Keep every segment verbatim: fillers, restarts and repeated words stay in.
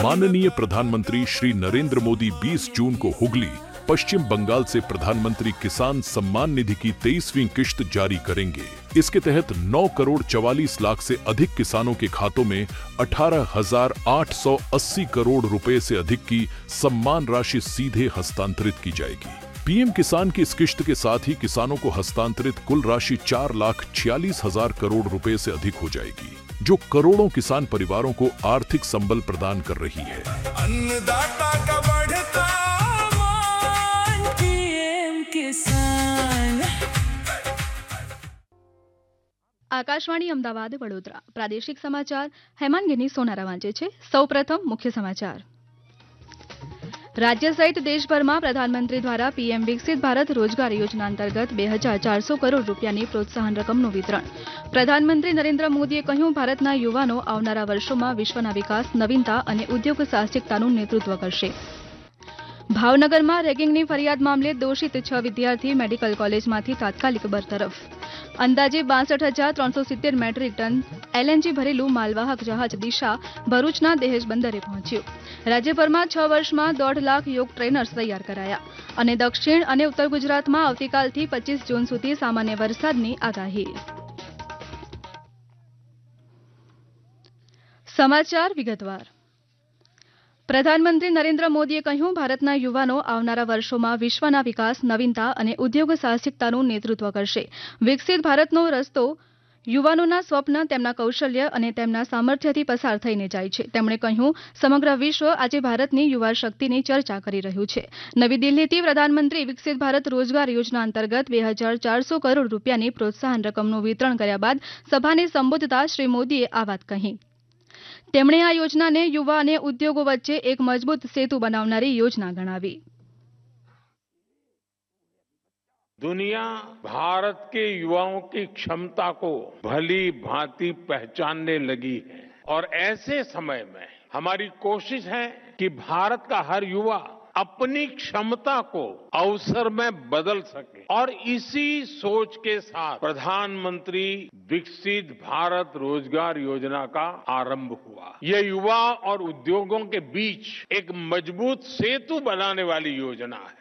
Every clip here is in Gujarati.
माननीय प्रधानमंत्री श्री नरेंद्र मोदी बीस जून को हुगली, पश्चिम बंगाल से प्रधानमंत्री किसान सम्मान निधि की तेईसवीं किश्त जारी करेंगे। इसके तहत नौ करोड़ चवालीस लाख से अधिक किसानों के खातों में अठारह हजार आठ सौ अस्सी करोड़ रुपए से अधिक की सम्मान राशि सीधे हस्तांतरित की जाएगी। पीएम किसान की इस किश्त के साथ ही किसानों को हस्तांतरित कुल राशि चार लाख छियालीस हजार करोड़ रुपए से अधिक हो जाएगी, जो करोड़ों किसान परिवारों को आर्थिक संबल प्रदान कर रही है। अन्नदाता का बढ़ता मान, पीएम किसान। आकाशवाणी अमदावाद वडोदरा प्रादेशिक समाचार हेमांगिनी सोनारा वांचे छे। सौप्रथम मुख्य समाचार। राज्य सहित देशभરમાં પ્રધાનમંત્રી દ્વારા પીએમ વિકસિત ભારત રોજગાર યોજના અંતર્ગત બે હજાર ચારસો કરોડ રૂપિયાની પ્રોત્સાહન રકમનું વિતરણ। પ્રધાનમંત્રી નરેન્દ્ર મોદીએ કહ્યું, ભારતના યુવાનો આવનારા વર્ષોમાં વિશ્વના વિકાસ, નવીનતા અને ઉદ્યોગ સાહસિકતાનું નેતૃત્વ કરશે। ભાવનગરમાં રેગિંગની ફરિયાદ મામલે દોષિત છ વિદ્યાર્થી મેડિકલ કોલેજમાંથી તાત્કાલિક બરતરફ। અંદાજે બાસઠ હજાર ત્રણસો સિત્તેર મેટ્રિક ટન એલએનજી ભરેલું માલવાહક જહાજ દિશા ભરૂચના દહેજ બંદરે પહોંચ્યું। રાજ્યભરમાં છ વર્ષમાં દોઢ લાખ યોગ ટ્રેનર્સ તૈયાર કરાયા અને દક્ષિણ અને ઉત્તર ગુજરાતમાં આવતીકાલથી પચીસ જૂન સુધી સામાન્ય વરસાદની આગાહી। સમાચાર વિગતવાર। પ્રધાનમંત્રી નરેન્દ્ર મોદીએ કહ્યું, ભારતના યુવાનો આવનારા વર્ષોમાં વિશ્વના વિકાસ, નવીનતા અને ઉદ્યોગ સાહસિકતાનું નેતૃત્વ કરશે। વિકસિત ભારતનો રસ્તો યુવાનોના સ્વપ્ન, તેમના કૌશલ્ય અને તેમના સામર્થ્યથી પસાર થઈને જાય છે। તેમણે કહ્યું, સમગ્ર વિશ્વ આજે ભારતની યુવા શક્તિની ચર્ચા કરી રહ્યું છે। નવી દિલ્હીથી પ્રધાનમંત્રી વિકસિત ભારત રોજગાર યોજના અંતર્ગત બે હજાર ચારસો કરોડ રૂપિયાની પ્રોત્સાહન રકમનું વિતરણ કર્યા બાદ સભાને સંબોધતા શ્રી મોદીએ આ વાત કહી। તેમણે આ યોજનાને યુવા અને ઉદ્યોગો વચ્ચે એક મજબૂત સેતુ બનાવનારી યોजना ગણાવી। दुनिया भारत के युवाओं की क्षमता को भली भांति पहचानने लगी है और ऐसे समय में हमारी कोशिश है कि भारत का हर युवा अपनी क्षमता को अवसर में बदल सके और इसी सोच के साथ प्रधानमंत्री विकसित भारत रोजगार योजना का आरंभ हुआ। ये युवा और उद्योगों के बीच एक मजबूत सेतु बनाने वाली योजना है।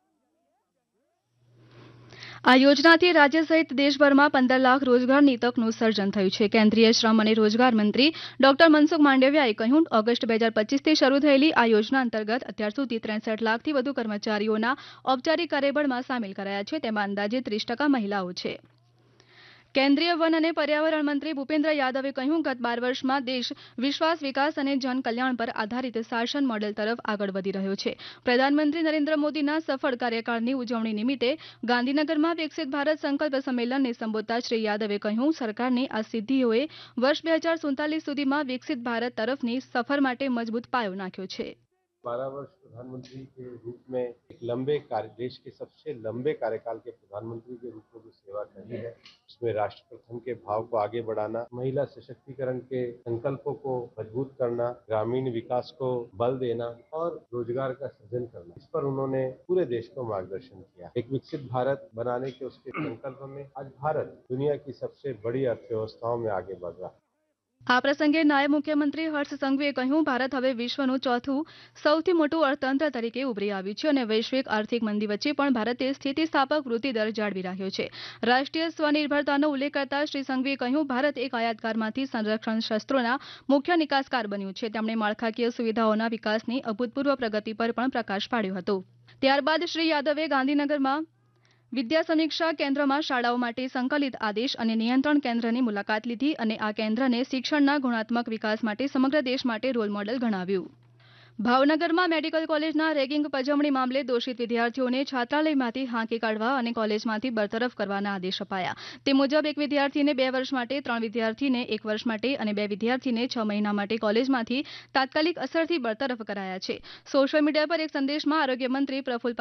આ યોજનાથી રાજ્ય સહિત દેશભરમાં પંદર લાખ રોજગારની તકનું સર્જન થયું છે। કેન્દ્રીય શ્રમ અને રોજગાર મંત્રી ડોક્ટર મનસુખ માંડવિયાએ કહ્યું, ઓગસ્ટ બે હજાર પચીસથી શરૂ થયેલી આ યોજના અંતર્ગત અત્યાર સુધી ત્રેસઠ લાખથી વધુ કર્મચારીઓના ઔપચારિક કાર્યબળમાં સામેલ કરાયા છે। તેમાં અંદાજે ત્રીસ ટકા મહિલાઓ છે। કેન્દ્રીય વન અને પર્યાવરણ મંત્રી ભૂપેન્દ્ર યાદવે કહ્યું, ગત બાર વર્ષમાં દેશ વિશ્વાસ, વિકાસ અને જનકલ્યાણ પર આધારિત શાસન મોડેલ તરફ આગળ વધી રહ્યો છે। પ્રધાનમંત્રી નરેન્દ્ર મોદીના સફળ કાર્યકાળની ઉજવણી નિમિત્તે ગાંધીનગરમાં વિકસિત ભારત સંકલ્પ સંમેલનને સંબોધતા શ્રી યાદવે કહ્યું, સરકારની આ સિદ્ધિઓએ વર્ષ બે હજાર સુડતાલીસ સુધીમાં વિકસિત ભારત તરફની સફર માટે મજબૂત પાયો નાખ્યો છે। बारह वर्ष प्रधानमंत्री के रूप में एक लंबे कार्य देश के सबसे लंबे कार्यकाल के प्रधानमंत्री के रूप में जो सेवा करी है, उसमें राष्ट्र प्रथम के भाव को आगे बढ़ाना, महिला सशक्तिकरण के संकल्पों को मजबूत करना, ग्रामीण विकास को बल देना और रोजगार का सृजन करना, इस पर उन्होंने पूरे देश को मार्गदर्शन किया। एक विकसित भारत बनाने के उसके संकल्प में आज भारत दुनिया की सबसे बड़ी अर्थव्यवस्थाओं में आगे बढ़ रहा है। આ પ્રસંગે નાયબ મુખ્યમંત્રી હર્ષ સંઘવીએ કહ્યું, ભારત હવે વિશ્વનું ચોથું સૌથી મોટું અર્થતંત્ર તરીકે ઉભરી આવ્યું છે અને વૈશ્વિક આર્થિક મંદી વચ્ચે પણ ભારતે સ્થિતિસ્થાપક વૃદ્ધિ દર જાળવી રાખ્યો છે। રાષ્ટ્રીય સ્વનિર્ભરતાનો ઉલ્લેખ કરતા શ્રી સંઘવીએ કહ્યું, ભારત એક આયાતકારમાંથી સંરક્ષણ શસ્ત્રોના મુખ્ય નિકાસકાર બન્યું છે। તેમણે માળખાકીય સુવિધાઓના વિકાસની અભૂતપૂર્વ પ્રગતિ પર પણ પ્રકાશ પાડ્યો હતો। ત્યારબાદ શ્રી યાદવે ગાંધીનગરમાં વિદ્યા સમીક્ષા કેન્દ્રમાં શાળાઓ માટે સંકલિત આદેશ અને નિયંત્રણ કેન્દ્રની મુલાકાત લીધી અને આ કેન્દ્રને શિક્ષણના ગુણાત્મક વિકાસ માટે સમગ્ર દેશ માટે રોલ મોડેલ ગણાવ્યું। ભાવનગરમાં મેડિકલ કોલેજના રેગિંગ પજવણી મામલે દોષિત વિદ્યાર્થીઓને છાત્રાલયમાંથી હાંકી કાઢવા અને કોલેજમાંથી બરતરફ કરવાના આદેશ અપાયા। તે મુજબ એક વિદ્યાર્થીને બે વર્ષ માટે, ત્રણ વિદ્યાર્થીને એક વર્ષ માટે અને બે વિદ્યાર્થીને છ મહિના માટે કોલેજમાંથી તાત્કાલિક અસરથી બરતરફ કરાયા છે। સોશિયલ મીડિયા પર એક સંદેશમાં આરોગ્ય મંત્રી પ્રફુલ્લ